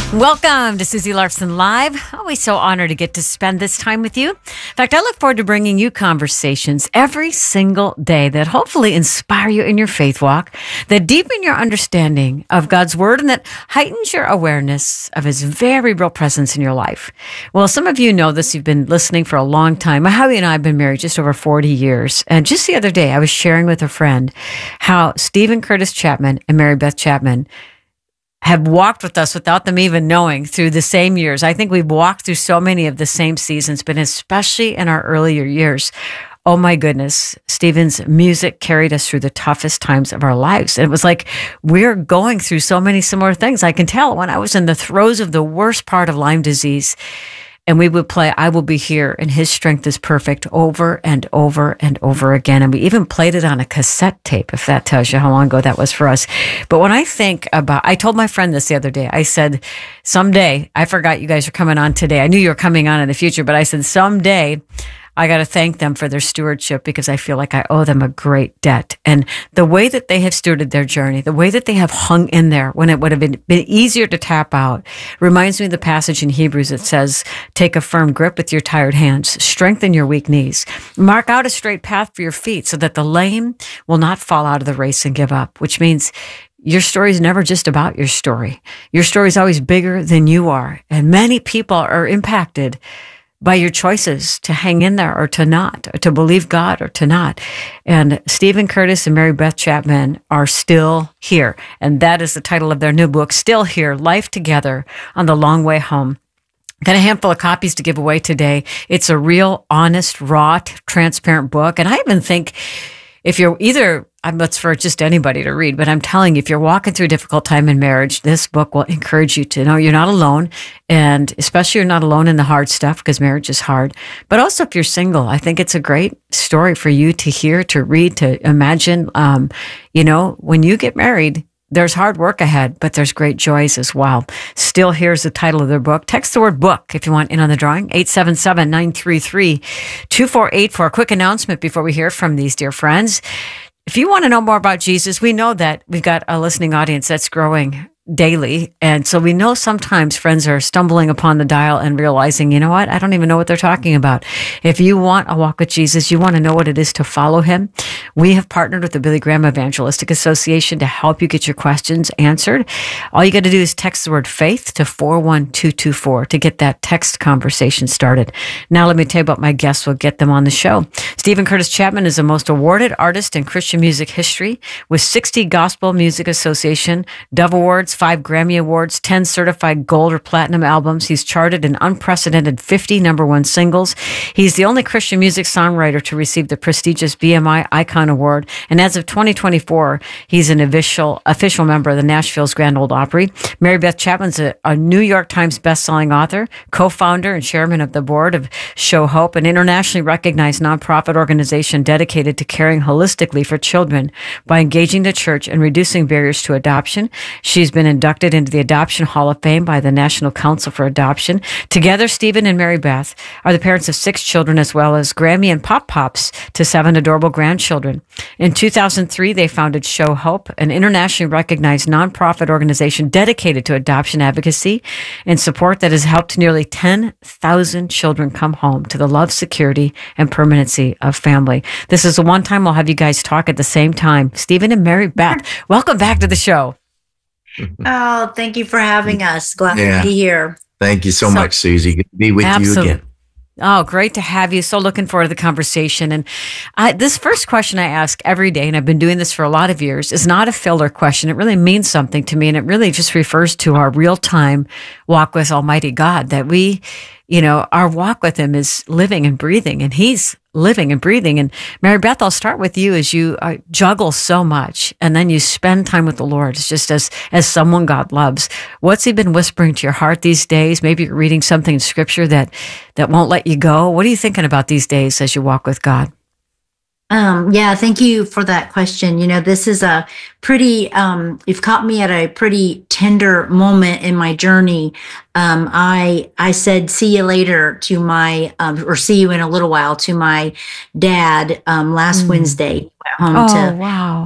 Welcome to Susie Larson Live. Always so honored to get to spend this time with you. In fact, I look forward to bringing you conversations every single day that hopefully inspire you in your faith walk, that deepen your understanding of God's Word, and that heightens your awareness of His very real presence in your life. Well, some of you know this. You've been listening for a long time. My hubby and I have been married just over 40 years. And just the other day, I was sharing with a friend how Stephen Curtis Chapman and Mary Beth Chapman have walked with us without them even knowing through the same years. I think we've walked through so many of the same seasons, but especially in our earlier years. Oh my goodness, Stephen's music carried us through the toughest times of our lives. And it was like we're going through so many similar things. I can tell when I was in the throes of the worst part of Lyme disease, and we would play I Will Be Here and His Strength is Perfect over and over and over again. And we even played it on a cassette tape, if that tells you how long ago that was for us. But when I think about, I told my friend this the other day, I said, someday, I forgot you guys are coming on today. I knew you were coming on in the future, but I said, someday I got to thank them for their stewardship because I feel like I owe them a great debt. And the way that they have stewarded their journey, the way that they have hung in there when it would have been easier to tap out, reminds me of the passage in Hebrews that says, take a firm grip with your tired hands, strengthen your weak knees, mark out a straight path for your feet so that the lame will not fall out of the race and give up, which means your story is never just about your story. Your story is always bigger than you are. And many people are impacted by your choices to hang in there or to not, or to believe God or to not. And Stephen Curtis and Mary Beth Chapman are still here. And that is the title of their new book, Still Here, Life Together on the Long Way Home. Got a handful of copies to give away today. It's a real, honest, raw, transparent book. And I even think if you're either, it's for just anybody to read, but I'm telling you, if you're walking through a difficult time in marriage, this book will encourage you to know you're not alone. And especially you're not alone in the hard stuff because marriage is hard. But also if you're single, I think it's a great story for you to hear, to read, to imagine. When you get married, there's hard work ahead, but there's great joys as well. Still, here's the title of their book. Text the word book if you want in on the drawing. 877-933-2484. A quick announcement before we hear from these dear friends. If you want to know more about Jesus, we know that we've got a listening audience that's growing daily. And so we know sometimes friends are stumbling upon the dial and realizing, you know what? I don't even know what they're talking about. If you want a walk with Jesus, you want to know what it is to follow Him, we have partnered with the Billy Graham Evangelistic Association to help you get your questions answered. All you got to do is text the word faith to 41224 to get that text conversation started. Now let me tell you about my guests. We'll get them on the show. Stephen Curtis Chapman is the most awarded artist in Christian music history with 60 Gospel Music Association Dove Awards, 5 Grammy Awards, 10 certified gold or platinum albums. He's charted an unprecedented 50 number one singles. He's the only Christian music songwriter to receive the prestigious BMI Icon Award. And as of 2024, he's an official member of the Nashville's Grand Ole Opry. Mary Beth Chapman's a New York Times bestselling author, co-founder and chairman of the board of Show Hope, an internationally recognized nonprofit organization dedicated to caring holistically for children by engaging the church and reducing barriers to adoption. She's been inducted into the Adoption Hall of Fame by the National Council for Adoption. Together, Stephen and Mary Beth are the parents of 6 children, as well as Grammy and Pop Pops to 7 adorable grandchildren. In 2003, they founded Show Hope, an internationally recognized nonprofit organization dedicated to adoption advocacy and support that has helped nearly 10,000 children come home to the love, security, and permanency of family. This is the one time I'll have you guys talk at the same time. Stephen and Mary Beth, welcome back to the show. Oh, thank you for having us. Glad to be here. Thank you so much, Susie. Good to be with you again. Oh, great to have you. So looking forward to the conversation. And this first question I ask every day, and I've been doing this for a lot of years, is not a filler question. It really means something to me, and it really just refers to our real-time walk with Almighty God, that we, our walk with Him is living and breathing, and He's living and breathing. And Mary Beth, I'll start with you as you juggle so much and then you spend time with the Lord. It's just as someone God loves. What's He been whispering to your heart these days? Maybe you're reading something in Scripture that won't let you go. What are you thinking about these days as you walk with God? Yeah, thank you for that question. This is a pretty, you've caught me at a pretty tender moment in my journey. I said, see you later to my, or see you in a little while to my dad, last Wednesday. Went home wow.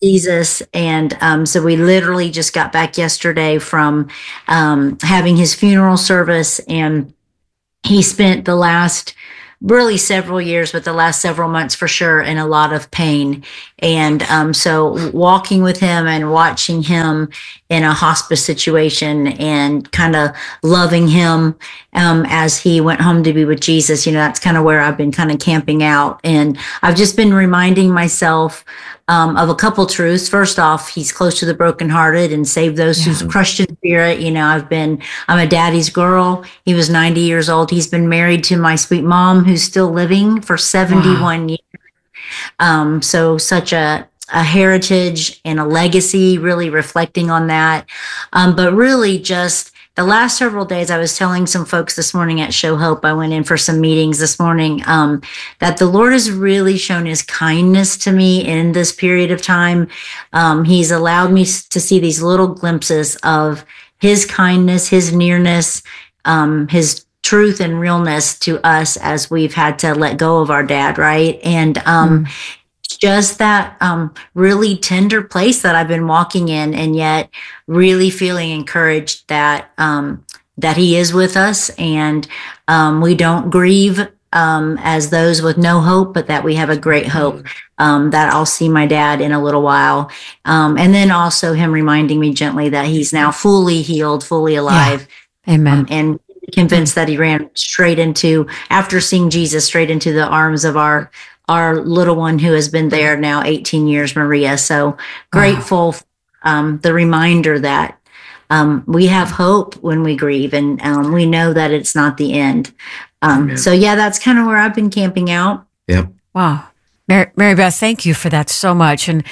Jesus. And so we literally just got back yesterday from having his funeral service, and he spent the last really several years, but the last several months for sure, in a lot of pain. And so walking with him and watching him in a hospice situation and kind of loving him as he went home to be with Jesus, that's kind of where I've been kind of camping out. And I've just been reminding myself of a couple truths. First off, he's close to the brokenhearted and save those who's crushed in spirit. I'm a daddy's girl. He was 90 years old. He's been married to my sweet mom, who's still living, for 71 years. So such a heritage and a legacy, really reflecting on that. But really just the last several days, I was telling some folks this morning at Show Hope, I went in for some meetings this morning, that the Lord has really shown his kindness to me in this period of time. He's allowed me to see these little glimpses of his kindness, his nearness, his truth and realness to us as we've had to let go of our dad, right? And just that really tender place that I've been walking in, and yet really feeling encouraged that that he is with us, and we don't grieve as those with no hope, but that we have a great hope that I'll see my dad in a little while. And then also him reminding me gently that he's now fully healed, fully alive. Yeah. Amen. And convinced that he ran straight into, after seeing Jesus, straight into the arms of our little one who has been there now 18 years, Maria. So grateful, the reminder that we have hope when we grieve, and we know that it's not the end. So yeah, that's kind of where I've been camping out. Yep. Wow. Mary Beth, thank you for that so much. And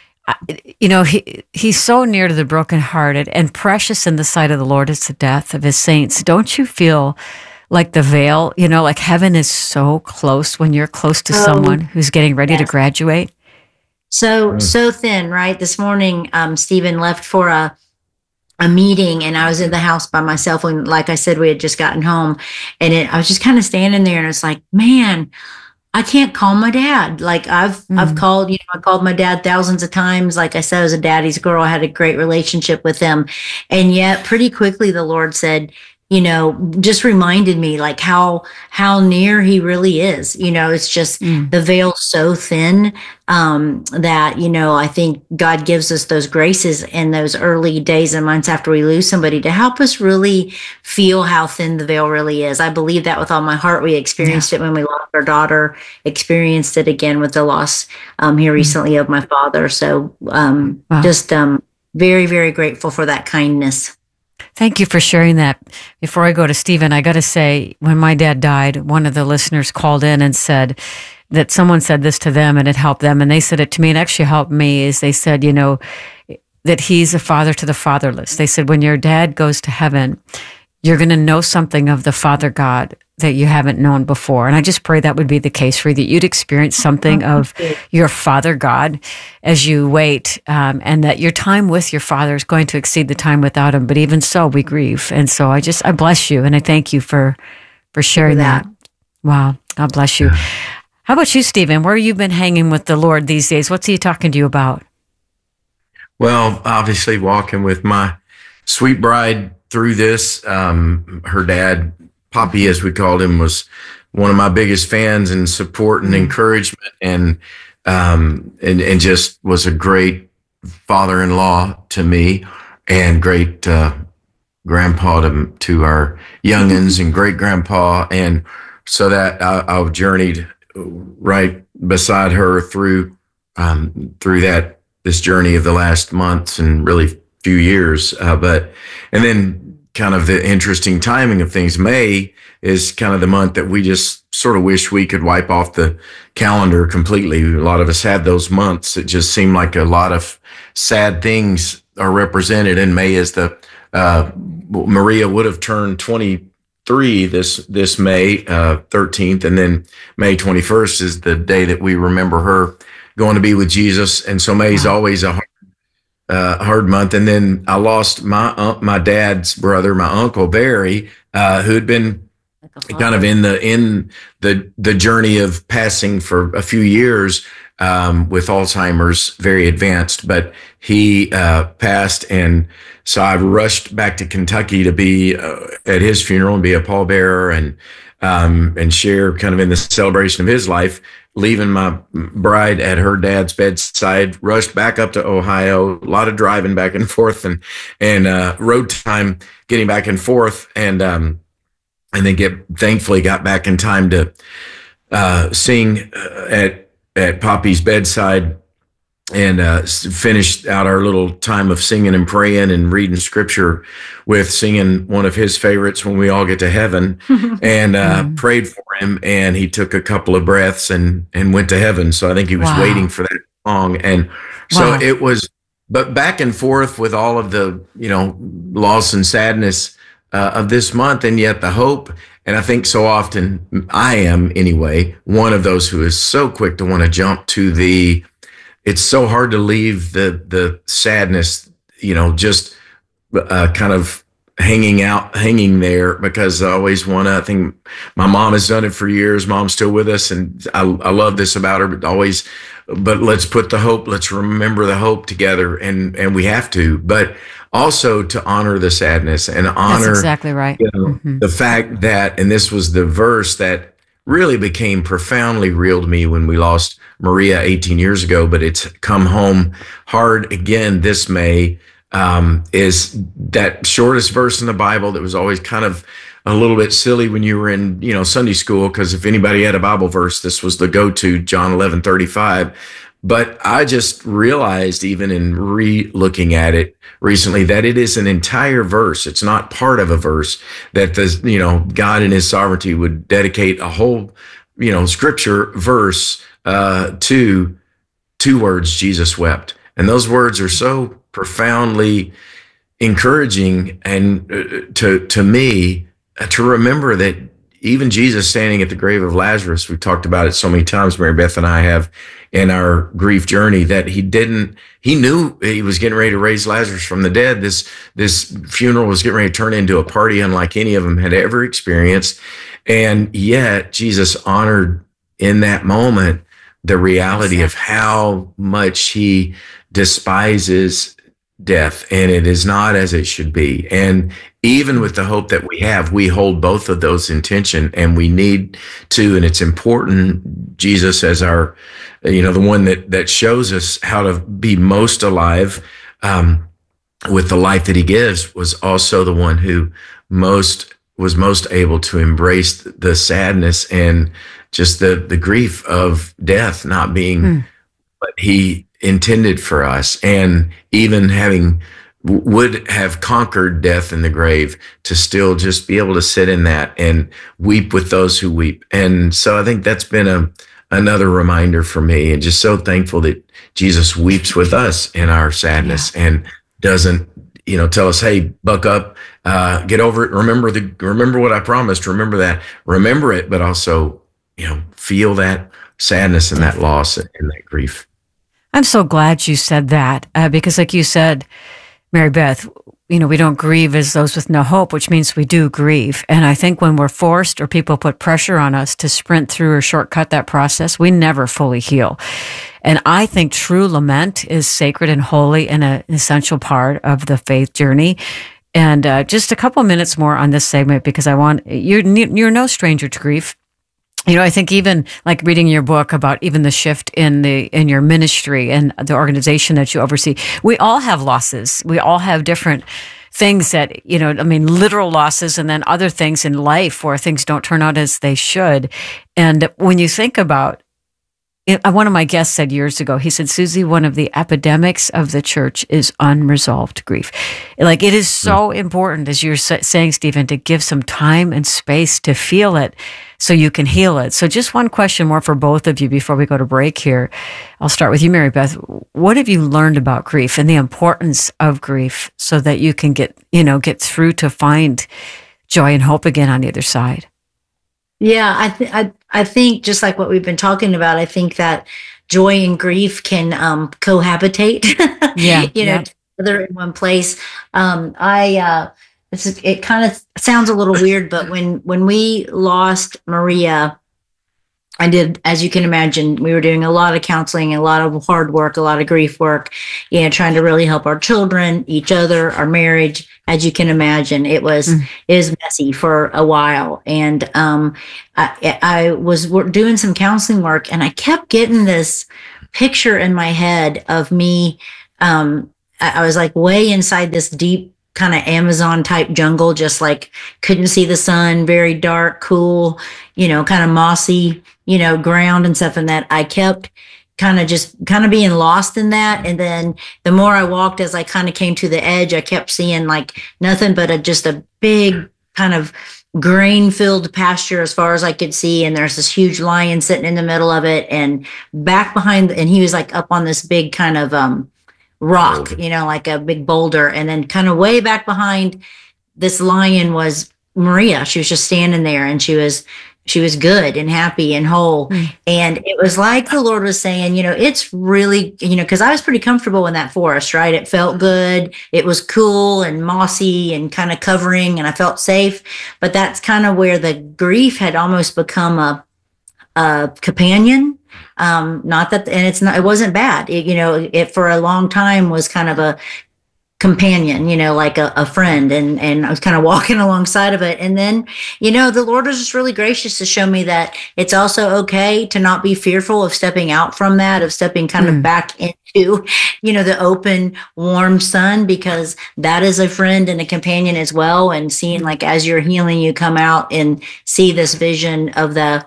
he's so near to the brokenhearted, and precious in the sight of the Lord is the death of his saints. Don't you feel like the veil, like heaven is so close when you're close to someone who's getting ready to graduate? So thin, right? This morning, Stephen left for a meeting, and I was in the house by myself when, like I said, we had just gotten home, and I was just kind of standing there, and it's like, man, I can't call my dad. Like I've called, I called my dad thousands of times. Like I said, I was a daddy's girl. I had a great relationship with him. And yet pretty quickly the Lord said, just reminded me like how near he really is. It's just the veil so thin that, I think God gives us those graces in those early days and months after we lose somebody to help us really feel how thin the veil really is. I believe that with all my heart. We experienced it when we lost our daughter, experienced it again with the loss here recently of my father. So just very, very grateful for that kindness. Thank you for sharing that. Before I go to Stephen, I got to say, when my dad died, one of the listeners called in and said that someone said this to them and it helped them. And they said it to me, and actually helped me, is they said, that he's a father to the fatherless. They said, when your dad goes to heaven, you're going to know something of the Father God that you haven't known before. And I just pray that would be the case for you, that you'd experience something of your Father God as you wait, and that your time with your Father is going to exceed the time without him. But even so, we grieve. And so I bless you, and I thank you for sharing that. Wow. God bless you. How about you, Stephen? Where have you been hanging with the Lord these days? What's he talking to you about? Well, obviously walking with my sweet bride through this. Her dad, Poppy, as we called him, was one of my biggest fans and support and encouragement, and just was a great father-in-law to me, and great grandpa to our youngins, and great grandpa. And so that I've journeyed right beside her through this journey of the last months and really few years. And then kind of the interesting timing of things. May is kind of the month that we just sort of wish we could wipe off the calendar completely. A lot of us had those months. It just seemed like a lot of sad things are represented. And May is Maria would have turned 23 this May 13th. And then May 21st is the day that we remember her going to be with Jesus. And so May is always a hard month. And then I lost my dad's brother, my uncle Barry, who had been kind of in the journey of passing for a few years. with Alzheimer's, very advanced, but he passed. And so I rushed back to Kentucky to be at his funeral and be a pallbearer and share kind of in the celebration of his life. Leaving my bride at her dad's bedside, rushed back up to Ohio, a lot of driving back and forth and road time getting back and forth. And then thankfully got back in time to sing at Poppy's bedside and finished out our little time of singing and praying and reading scripture with singing one of his favorites, When We All Get to Heaven, and prayed for him. And he took a couple of breaths and went to heaven. So I think he was waiting for that song. And so it was, but back and forth with all of the, loss and sadness of this month, and yet the hope. And I think so often, I am anyway, one of those who is so quick to want to jump to it's so hard to leave the sadness, just kind of hanging there, because I always want to. I think my mom has done it for years. Mom's still with us, and I love this about her. But let's put the hope. Let's remember the hope together, and we have to. But also to honor the sadness and honor. That's exactly right. The fact that, and this was the verse that really became profoundly real to me when we lost Maria 18 years ago, but it's come home hard again this May, is that shortest verse in the Bible that was always kind of a little bit silly when you were in, Sunday school, because if anybody had a Bible verse, this was the go-to, John 11:35. But I just realized, even in re-looking at it recently, that it is an entire verse. It's not part of a verse, that God in his sovereignty would dedicate a whole, scripture verse to two words, Jesus wept. And those words are so profoundly encouraging, and to me, to remember that even Jesus standing at the grave of Lazarus, we've talked about it so many times, Mary Beth and I have, in our grief journey, that he knew he was getting ready to raise Lazarus from the dead. This funeral was getting ready to turn into a party unlike any of them had ever experienced. And yet Jesus honored in that moment the reality of how much he despises death, and it is not as it should be. And even with the hope that we have, we hold both of those in tension, and we need to, and it's important, Jesus as our, the one that shows us how to be most alive with the life that he gives, was also the one who was most able to embrace the sadness and just the grief of death not being what he intended for us, and even would have conquered death in the grave, to still just be able to sit in that and weep with those who weep. And so I think that's been another reminder for me, and just so thankful that Jesus weeps with us in our sadness and doesn't, tell us, hey, buck up, get over it. Remember what I promised. Remember it, but also, feel that sadness and that loss and that grief. I'm so glad you said that, because like you said, Mary Beth, we don't grieve as those with no hope, which means we do grieve. And I think when we're forced or people put pressure on us to sprint through or shortcut that process, we never fully heal. And I think true lament is sacred and holy and an essential part of the faith journey. And just a couple minutes more on this segment, because you're no stranger to grief. I think even like reading your book about even the shift in your ministry and the organization that you oversee, we all have losses. We all have different things that, literal losses, and then other things in life where things don't turn out as they should. And when you think about one of my guests said years ago, he said, Susie, one of the epidemics of the church is unresolved grief. Like, it is so important, as you're saying, Stephen, to give some time and space to feel it so you can heal it. So just one question more for both of you before we go to break here. I'll start with you, Mary Beth. What have you learned about grief and the importance of grief so that you can get through to find joy and hope again on the other side? Yeah, I think just like what we've been talking about, I think that joy and grief can cohabitate. Together in one place. It kind of sounds a little weird, but when we lost Maria, I did, as you can imagine, we were doing a lot of counseling, a lot of hard work, a lot of grief work, trying to really help our children, each other, our marriage. As you can imagine, it was messy for a while. And I was doing some counseling work, and I kept getting this picture in my head of me. I was like way inside this deep kind of Amazon type jungle, just like couldn't see the sun, very dark, cool, kind of mossy, ground and stuff. And that I kept kind of being lost in that. And then the more I walked, as I kind of came to the edge, I kept seeing like nothing but just a big kind of grain filled pasture as far as I could see. And there's this huge lion sitting in the middle of it, and back behind, and he was like up on this big kind of, rock, like a big boulder. And then kind of way back behind this lion was Maria. She was just standing there, and she was good and happy and whole. And it was like the Lord was saying, it's really, because I was pretty comfortable in that forest, right? It felt good. It was cool and mossy and kind of covering, and I felt safe. But that's kind of where the grief had almost become a companion. Not that, and it wasn't bad. It for a long time was kind of a companion, like a friend, and I was kind of walking alongside of it. And then, the Lord was just really gracious to show me that it's also okay to not be fearful of stepping out from that, of stepping kind of back into, the open, warm sun, because that is a friend and a companion as well. And seeing, like, as you're healing, you come out and see this vision of of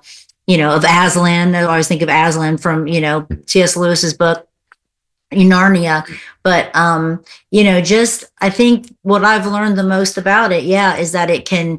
Aslan. I always think of Aslan from, C.S. Lewis's book, Narnia. But, just, I think what I've learned the most about it, is that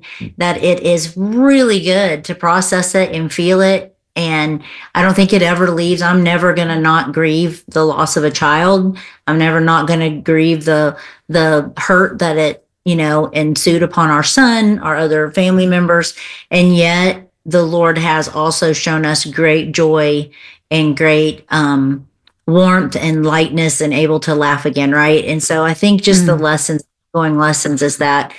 it is really good to process it and feel it. And I don't think it ever leaves. I'm never going to not grieve the loss of a child. I'm never not going to grieve the hurt that it, ensued upon our son, our other family members. And yet, the Lord has also shown us great joy and great warmth and lightness, and able to laugh again, right? And so I think just the lessons is that,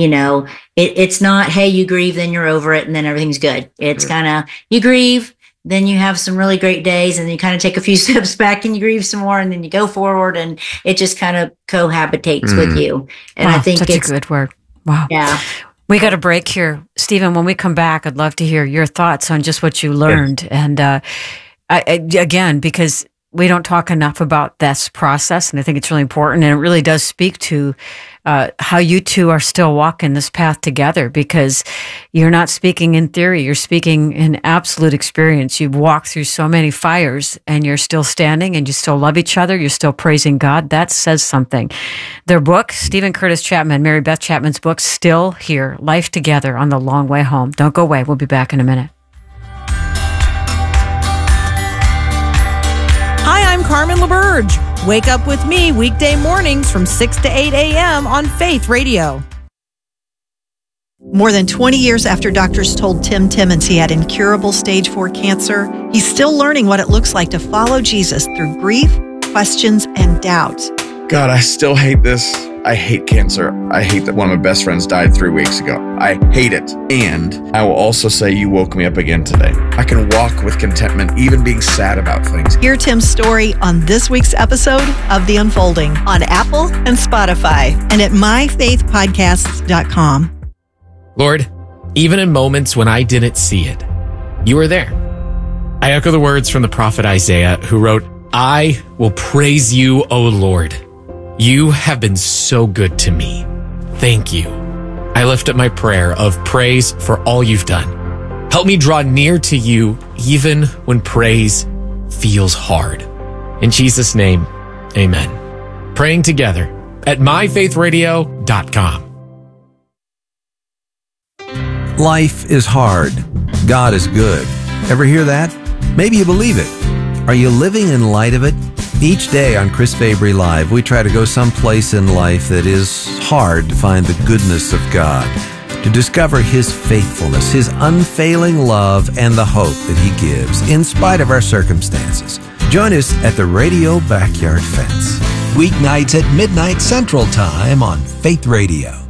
it's not, hey, you grieve, then you're over it, and then everything's good. It's kind of, you grieve, then you have some really great days, and you kind of take a few steps back and you grieve some more, and then you go forward, and it just kind of cohabitates with you. And I think such a good word. Wow. Yeah. We got a break here. Stephen, when we come back, I'd love to hear your thoughts on just what you learned. And again, because we don't talk enough about this process, and I think it's really important, and it really does speak to how you two are still walking this path together, because you're not speaking in theory, you're speaking in absolute experience. You've walked through so many fires, and you're still standing, and you still love each other, you're still praising God. That says something. Their book, Stephen Curtis Chapman, Mary Beth Chapman's book, Still Here, Life Together on the Long Way Home. Don't go away. We'll be back in a minute. Hi, I'm Carmen LaBerge. Wake up with me weekday mornings from 6 to 8 a.m. on Faith Radio. More than 20 years after doctors told Tim Timmons he had incurable stage 4 cancer, he's still learning what it looks like to follow Jesus through grief, questions, and doubts. God, I still hate this. I hate cancer. I hate that one of my best friends died 3 weeks ago. I hate it. And I will also say you woke me up again today. I can walk with contentment, even being sad about things. Hear Tim's story on this week's episode of The Unfolding on Apple and Spotify and at myfaithpodcasts.com. Lord, even in moments when I didn't see it, you were there. I echo the words from the prophet Isaiah, who wrote, I will praise you, O Lord. You have been so good to me. Thank you. I lift up my prayer of praise for all you've done. Help me draw near to you even when praise feels hard. In Jesus' name, amen. Praying together at myfaithradio.com. Life is hard. God is good. Ever hear that? Maybe you believe it. Are you living in light of it? Each day on Chris Fabry Live, we try to go someplace in life that is hard to find the goodness of God, to discover His faithfulness, His unfailing love, and the hope that He gives in spite of our circumstances. Join us at the Radio Backyard Fence. Weeknights at midnight Central Time on Faith Radio.